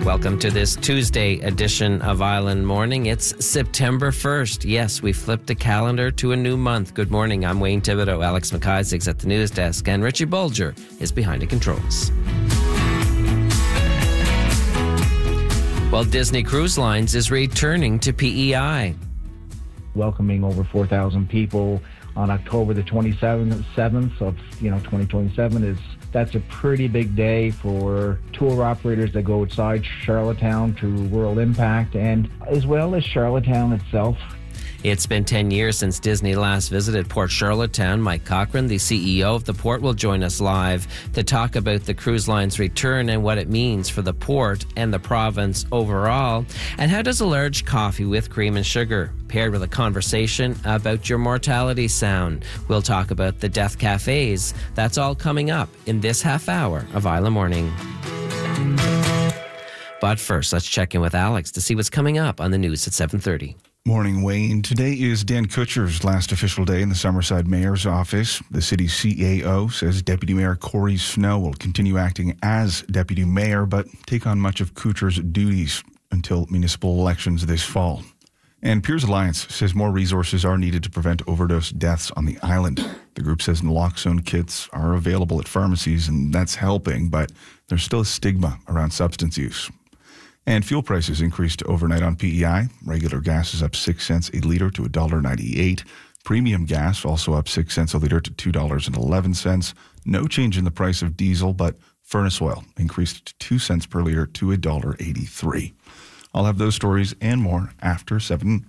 Welcome to this Tuesday edition of Island Morning. It's September 1st. Yes, we flipped the calendar to a new month. Good morning. I'm Wayne Thibodeau. Alex McIsaac's at the news desk, and Richie Bulger is behind the controls. Well, Disney Cruise Lines is returning to PEI. Welcoming over 4,000 people on October the 27th of 2027 that's a pretty big day for tour operators that go outside Charlottetown to World Impact and as well as Charlottetown itself. It's been 10 years since Disney last visited Port Charlottetown. Mike Cochran, the CEO of the port, will join us live to talk about the cruise line's return and what it means for the port and the province overall. And how does a large coffee with cream and sugar, paired with a conversation about your mortality sound? We'll talk about the death cafes. That's all coming up in this half hour of Isla Morning. But first, let's check in with Alex to see what's coming up on the news at 7:30. Morning, Wayne. Today is Dan Kutcher's last official day in the Summerside Mayor's office. The city's CAO says Deputy Mayor Corey Snow will continue acting as Deputy Mayor, but take on much of Kutcher's duties until municipal elections this fall. And Peers Alliance says more resources are needed to prevent overdose deaths on the island. The group says naloxone kits are available at pharmacies, and that's helping, but there's still a stigma around substance use. And fuel prices increased overnight on PEI. Regular gas is up 6 cents a litre to $1.98. Premium gas also up 6 cents a litre to $2.11. No change in the price of diesel, but furnace oil increased 2 cents per litre to $1.83. I'll have those stories and more after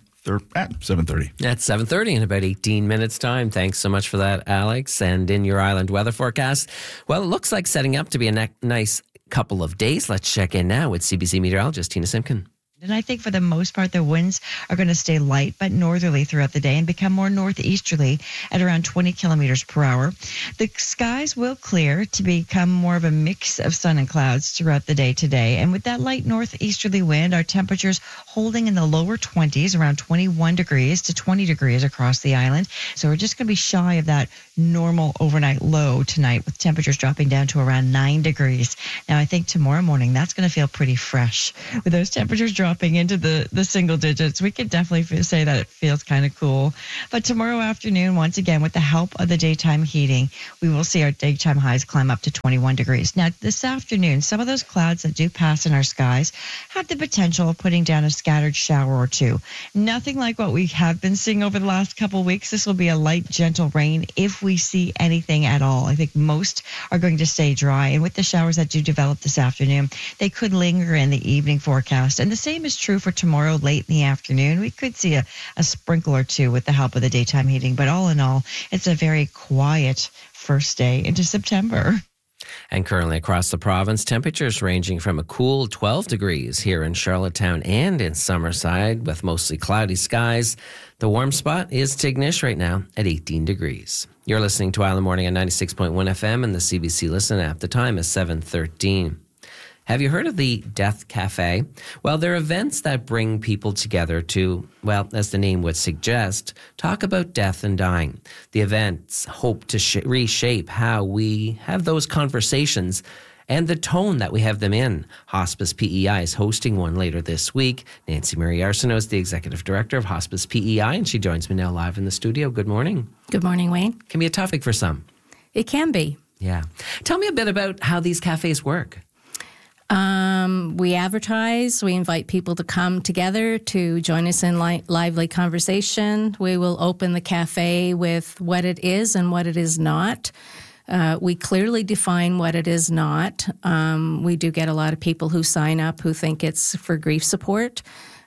7:30. At 7:30 in about 18 minutes' time. Thanks so much for that, Alex. And in your island weather forecast, well, it looks like setting up to be a nice couple of days. Let's check in now with CBC meteorologist Tina Simpkin. And I think for the most part, the winds are going to stay light but northerly throughout the day and become more northeasterly at around 20 kilometers per hour. The skies will clear to become more of a mix of sun and clouds throughout the day today. And with that light northeasterly wind, our temperatures holding in the lower 20s, around 21 degrees to 20 degrees across the island. So we're just going to be shy of that normal overnight low tonight, with temperatures dropping down to around 9 degrees. Now, I think tomorrow morning, that's going to feel pretty fresh. With those temperatures dropping into the single digits, we could definitely say that it feels kind of cool. But tomorrow afternoon, once again, with the help of the daytime heating, we will see our daytime highs climb up to 21 degrees. Now, this afternoon, some of those clouds that do pass in our skies have the potential of putting down a scattered shower or two. Nothing like what we have been seeing over the last couple of weeks. This will be a light, gentle rain if we see anything at all. I think most are going to stay dry. And with the showers that do develop this afternoon, they could linger in the evening forecast. And the same is true for tomorrow late in the afternoon. We could see a sprinkle or two with the help of the daytime heating. But all in all, it's a very quiet first day into September. And currently across the province, temperatures ranging from a cool 12 degrees here in Charlottetown and in Summerside with mostly cloudy skies. The warm spot is Tignish right now at 18 degrees. You're listening to Island Morning on 96.1 FM and the CBC Listen app. The time is 7:13. Have you heard of the Death Cafe? Well, they're events that bring people together to, well, as the name would suggest, talk about death and dying. The events hope to reshape how we have those conversations and the tone that we have them in. Hospice PEI is hosting one later this week. Nancy Marie Arsenault is the executive director of Hospice PEI, and she joins me now live in the studio. Good morning. Good morning, Wayne. Can be a topic for some. It can be. Yeah. Tell me a bit about how these cafes work. We advertise. We invite people to come together to join us in lively conversation. We will open the cafe with what it is and what it is not. We clearly define what it is not. We do get a lot of people who sign up who think it's for grief support.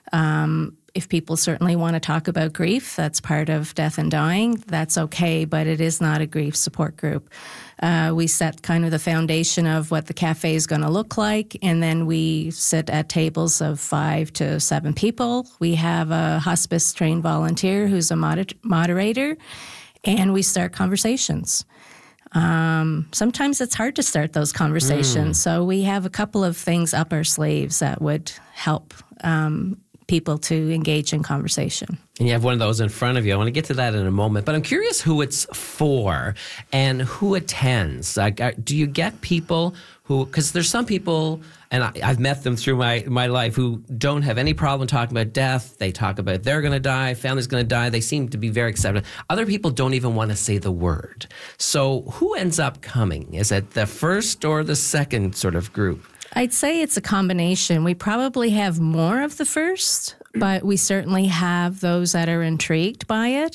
If people certainly want to talk about grief, that's part of death and dying, that's okay, but it is not a grief support group. We set kind of the foundation of what the cafe is going to look like, and then we sit at tables of 5 to 7 people. We have a hospice-trained volunteer who's a moderator, and we start conversations. Sometimes it's hard to start those conversations, so we have a couple of things up our sleeves that would help people to engage in conversation. And you have one of those in front of you. I want to get to that in a moment, but I'm curious who it's for and who attends. Do you get people who, because there's some people, and I've met them through my life, who don't have any problem talking about death. They talk about they're going to die, family's going to die. They seem to be very accepting. Other people don't even want to say the word. So who ends up coming? Is it the first or the second sort of group? I'd say it's a combination. We probably have more of the first, but we certainly have those that are intrigued by it.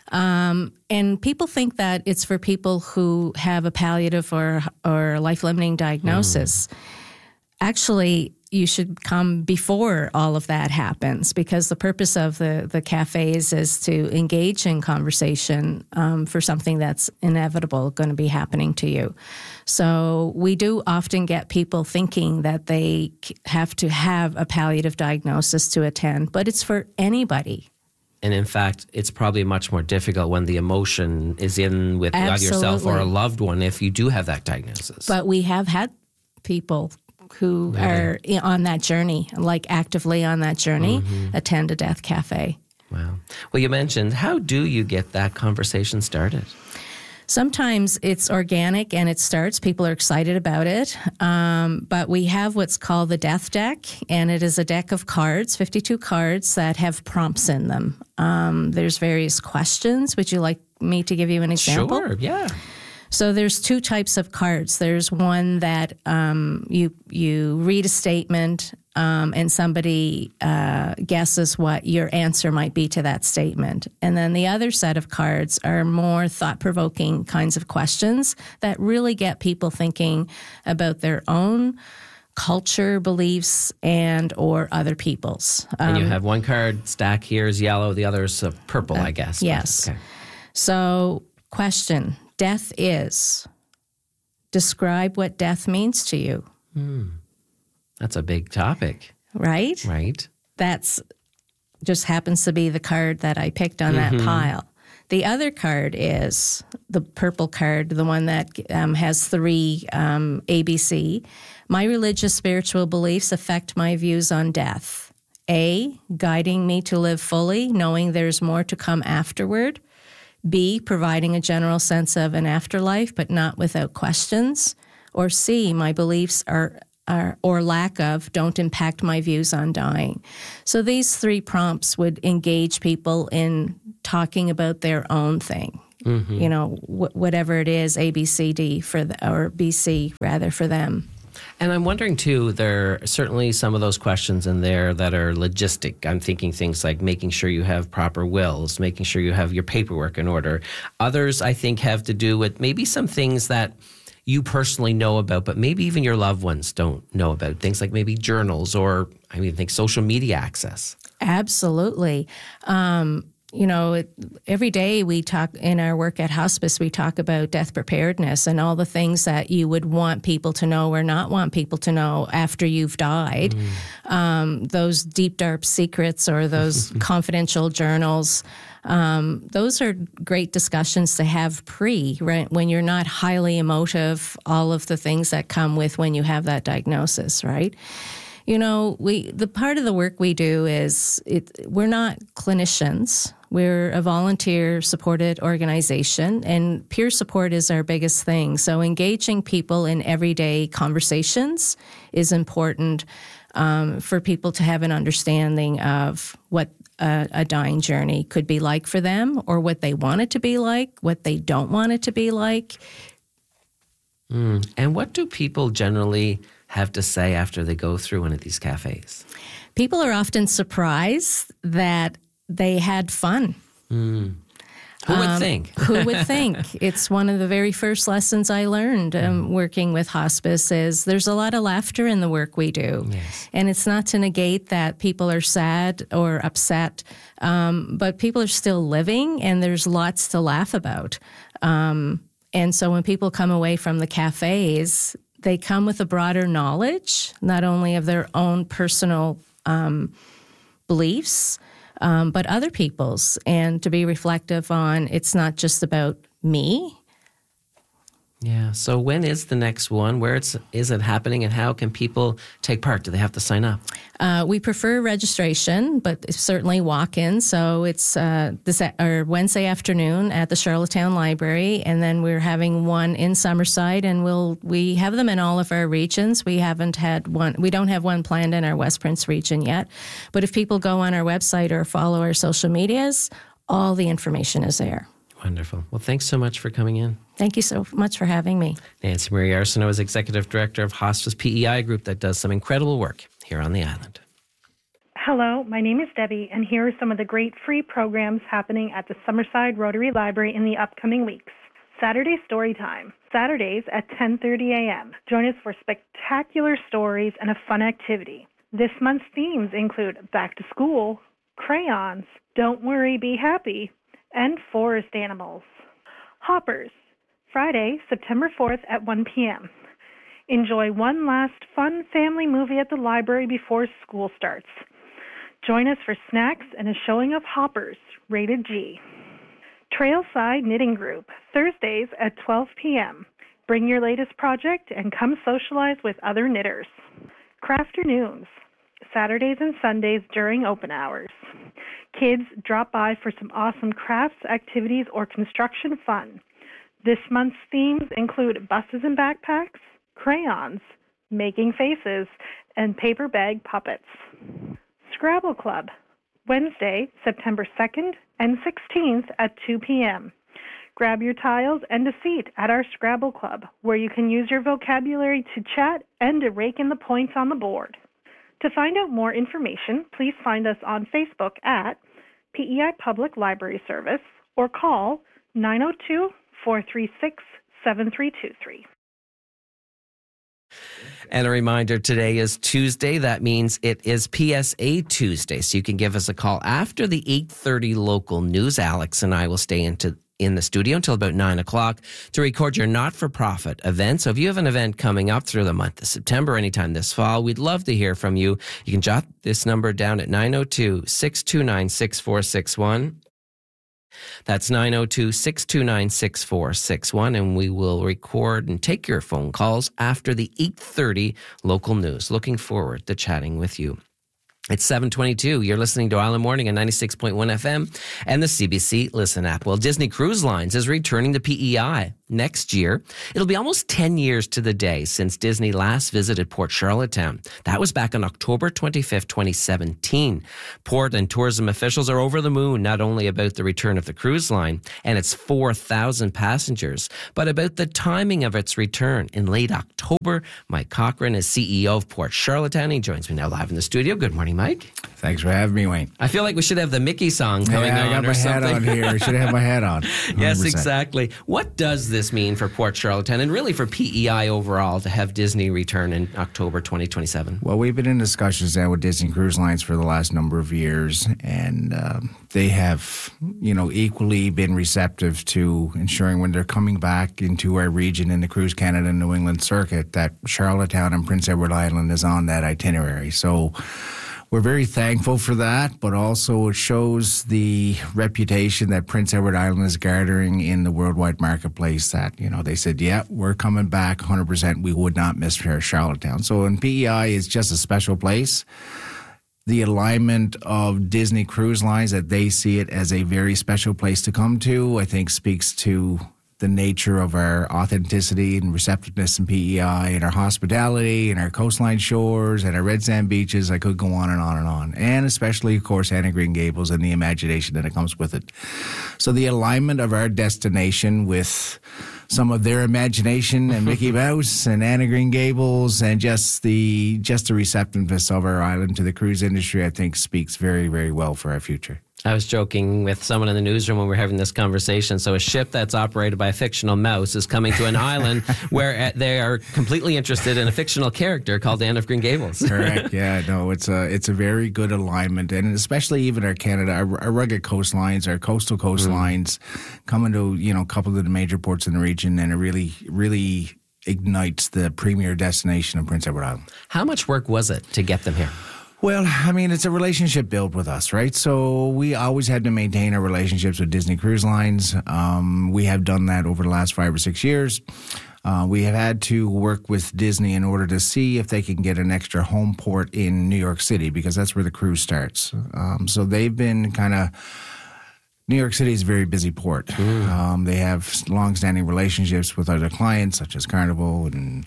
And people think that it's for people who have a palliative or life-limiting diagnosis. Actually, you should come before all of that happens, because the purpose of the cafes is to engage in conversation for something that's inevitable going to be happening to you. So we do often get people thinking that they have to have a palliative diagnosis to attend, but it's for anybody. And in fact, it's probably much more difficult when the emotion is in with yourself or a loved one if you do have that diagnosis. But we have had people who are on that journey, like actively on that journey, attend a death cafe. Wow. Well, you mentioned, how do you get that conversation started? Sometimes it's organic and it starts. People are excited about it. But we have what's called the Death Deck, and it is a deck of cards, 52 cards that have prompts in them. There's various questions. Would you like me to give you an example? Sure, yeah. So there's two types of cards. There's one that you read a statement and somebody guesses what your answer might be to that statement. And then the other set of cards are more thought-provoking kinds of questions that really get people thinking about their own culture, beliefs, and or other people's. And you have one card stack here is yellow, the other is purple, I guess. Yes. Okay. So, question. Death is. Describe what death means to you. That's a big topic. Right? Right. That's just happens to be the card that I picked on that pile. The other card is the purple card, the one that has three ABC. My religious spiritual beliefs affect my views on death. A, guiding me to live fully, knowing there's more to come afterward. B, providing a general sense of an afterlife, but not without questions. Or C, my beliefs are or lack of don't impact my views on dying. So these three prompts would engage people in talking about their own thing. You know, whatever it is, A, B, C, D or B, C rather for them. And I'm wondering, too, there are certainly some of those questions in there that are logistic. I'm thinking things like making sure you have proper wills, making sure you have your paperwork in order. Others, I think, have to do with maybe some things that you personally know about, but maybe even your loved ones don't know about. Things like maybe journals or, I mean, think social media access. Absolutely. You know, every day we talk in our work at hospice, we talk about death preparedness and all the things that you would want people to know or not want people to know after you've died. Those deep, dark secrets or those confidential journals, those are great discussions to have right, when you're not highly emotive, all of the things that come with when you have that diagnosis, right? You know, the part of the work we do is we're not clinicians. We're a volunteer-supported organization, and peer support is our biggest thing. So engaging people in everyday conversations is important for people to have an understanding of what a dying journey could be like for them, or what they want it to be like, what they don't want it to be like. And what do people generally have to say after they go through one of these cafes? People are often surprised that they had fun. Who would think? Who would think? It's one of the very first lessons I learned working with hospice is there's a lot of laughter in the work we do. Yes. And it's not to negate that people are sad or upset, but people are still living and there's lots to laugh about. And so when people come away from the cafes, they come with a broader knowledge, not only of their own personal beliefs, but other people's, and to be reflective on it's not just about me. Yeah. So when is the next one? Where is it happening, and how can people take part? Do they have to sign up? We prefer registration, but certainly walk-in. So it's Wednesday afternoon at the Charlottetown Library, and then we're having one in Summerside, and we have them in all of our regions. We haven't had one. We don't have one planned in our West Prince region yet. But if people go on our website or follow our social medias, all the information is there. Wonderful. Well, thanks so much for coming in. Thank you so much for having me. Nancy Marie Arsenault is Executive Director of Hospice PEI Group that does some incredible work here on the island. Hello, my name is Debbie, and here are some of the great free programs happening at the Summerside Rotary Library in the upcoming weeks. Saturday Story Time, Saturdays at 10:30 a.m. Join us for spectacular stories and a fun activity. This month's themes include Back to School, Crayons, Don't Worry, Be Happy, and Forest Animals. Hoppers, Friday, September 4th at 1 p.m. Enjoy one last fun family movie at the library before school starts. Join us for snacks and a showing of Hoppers, rated G. Trailside Knitting Group, Thursdays at 12 p.m. Bring your latest project and come socialize with other knitters. Crafternoons, Saturdays and Sundays during open hours. Kids, drop by for some awesome crafts, activities, or construction fun. This month's themes include buses and backpacks, crayons, making faces, and paper bag puppets. Scrabble Club, Wednesday, September 2nd and 16th at 2 p.m. Grab your tiles and a seat at our Scrabble Club, where you can use your vocabulary to chat and to rake in the points on the board. To find out more information, please find us on Facebook at PEI Public Library Service or call 902-436-7323. And a reminder, today is Tuesday. That means it is PSA Tuesday. So you can give us a call after the 8:30 local news. Alex and I will stay in the studio until about 9 o'clock to record your not-for-profit event. So if you have an event coming up through the month of September, anytime this fall, we'd love to hear from you. You can jot this number down at 902-629-6461. That's 902-629-6461, and we will record and take your phone calls after the 8:30 local news. Looking forward to chatting with you. It's 7:22. You're listening to Island Morning on 96.1 FM and the CBC Listen app. Well, Disney Cruise Lines is returning to PEI next year. It'll be almost 10 years to the day since Disney last visited Port Charlottetown. That was back on October 25th, 2017. Port and tourism officials are over the moon, not only about the return of the cruise line and its 4,000 passengers, but about the timing of its return in late October. Mike Cochran is CEO of Port Charlottetown. He joins me now live in the studio. Good morning, Mike. Thanks for having me, Wayne. I feel like we should have the Mickey song coming on. I got my hat on here. I should have my hat on. 100%. Yes, exactly. What does this mean for Port Charlottetown and really for PEI overall to have Disney return in October 2027? Well, we've been in discussions now with Disney Cruise Lines for the last number of years, and they have, equally been receptive to ensuring when they're coming back into our region in the Cruise Canada and New England circuit that Charlottetown and Prince Edward Island is on that itinerary. So we're very thankful for that, but also it shows the reputation that Prince Edward Island is garnering in the worldwide marketplace that, they said, yeah, we're coming back 100%. We would not miss Charlottetown. So in PEI, it's just a special place. The alignment of Disney Cruise Lines, that they see it as a very special place to come to, I think speaks to the nature of our authenticity and receptiveness in PEI and our hospitality and our coastline shores and our red sand beaches. I could go on and on and on. And especially, of course, Anne of Green Gables and the imagination that comes with it. So the alignment of our destination with some of their imagination and Mickey Mouse and Anne of Green Gables and just the receptiveness of our island to the cruise industry, I think speaks very, very well for our future. I was joking with someone in the newsroom when we were having this conversation. So a ship that's operated by a fictional mouse is coming to an island where they are completely interested in a fictional character called Anne of Green Gables. Correct. Yeah, no, it's a very good alignment. And especially even our Canada, our rugged coastlines, our coastal coastlines coming to, a couple of the major ports in the region, and it really, really ignites the premier destination of Prince Edward Island. How much work was it to get them here? Well, it's a relationship built with us, right? So we always had to maintain our relationships with Disney Cruise Lines. We have done that over the last 5 or 6 years. We have had to work with Disney in order to see if they can get an extra home port in New York City, because that's where the cruise starts. So they've been kind of... New York City is a very busy port. They have long-standing relationships with other clients, such as Carnival and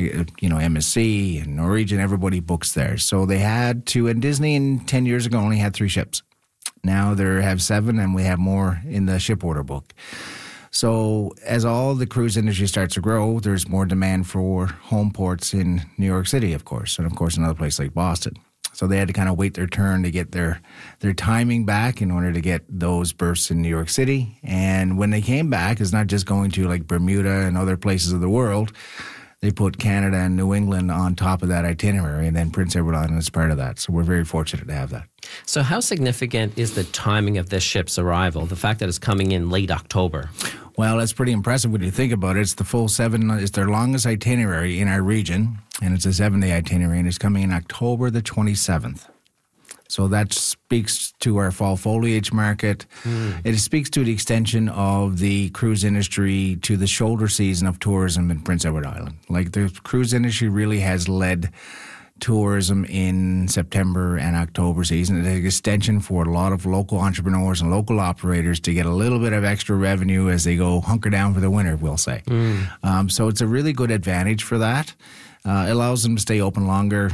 MSC and Norwegian. Everybody books there. So they had to, and Disney 10 years ago only had 3 ships. Now they have 7, and we have more in the ship order book. So as all the cruise industry starts to grow, there's more demand for home ports in New York City, of course, and of course another place like Boston. So they had to kind of wait their turn to get their timing back in order to get those berths in New York City. And when they came back, it's not just going to like Bermuda and other places of the world. They put Canada and New England on top of that itinerary, and then Prince Edward Island is part of that. So we're very fortunate to have that. So how significant is the timing of this ship's arrival, the fact that it's coming in late October? Well, that's pretty impressive when you think about it. It's the full 7, it's their longest itinerary in our region, and it's a 7-day itinerary, and it's coming in October the 27th. So that speaks to our fall foliage market. It speaks to the extension of the cruise industry to the shoulder season of tourism in Prince Edward Island. Like, the cruise industry really has led tourism in September and October season. It's an extension for a lot of local entrepreneurs and local operators to get a little bit of extra revenue as they go hunker down for the winter, we'll say. So it's a really good advantage for that. It allows them to stay open longer,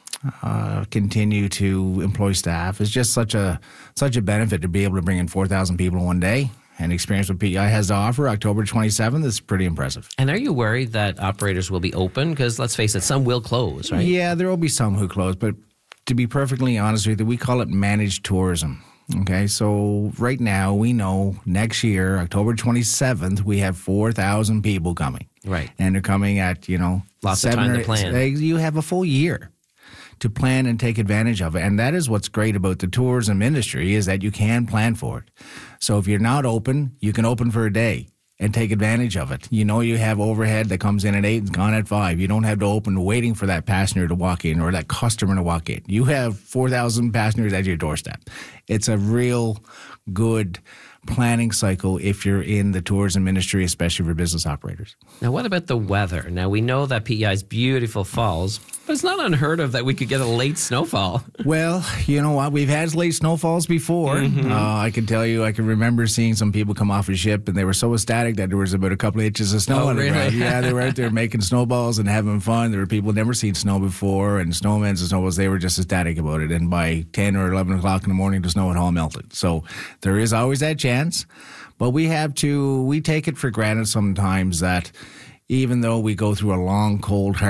continue to employ staff. It's just such a benefit to be able to bring in 4,000 people in one day. And experience what PEI has to offer, October 27th, is pretty impressive. And are you worried that operators will be open? Because let's face it, some will close, right? Yeah, there will be some who close. But to be perfectly honest with you, we call it managed tourism. Okay, so right now we know next year, October 27th, we have 4,000 people coming. Right. And they're coming at, lots of time to plan. You have a full year to plan and take advantage of it. And that is what's great about the tourism industry, is that you can plan for it. So if you're not open, you can open for a day and take advantage of it. You have overhead that comes in at 8 and gone at 5. You don't have to open waiting for that passenger to walk in or that customer to walk in. You have 4,000 passengers at your doorstep. It's a real good planning cycle if you're in the tourism industry, especially for business operators. Now, what about the weather? Now, we know that PEI's beautiful falls, but it's not unheard of that we could get a late snowfall. Well, you know what? We've had late snowfalls before. I can tell you, I can remember seeing some people come off a ship, and they were so ecstatic that there was about a couple of inches of snow on the ground. Yeah, they were out there making snowballs and having fun. There were people never seen snow before, and snowmen and snowballs, they were just ecstatic about it. And by 10 or 11 o'clock in the morning, the snow had all melted. So there is always that chance. But we take it for granted sometimes that even though we go through a long, cold, hard